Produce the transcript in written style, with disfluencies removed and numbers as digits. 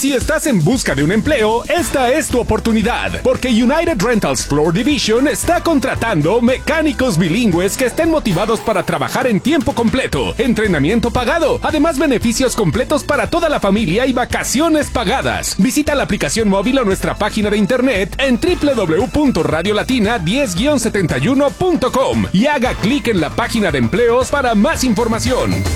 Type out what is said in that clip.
Si estás en busca de un empleo, esta es tu oportunidad, porque United Rentals Floor Division está contratando mecánicos bilingües que estén motivados para trabajar en tiempo completo, entrenamiento pagado, además beneficios completos para toda la familia y vacaciones pagadas. Visita la aplicación móvil o nuestra página de internet en www.radiolatina10-71.com y haga clic en la página de empleos para más información.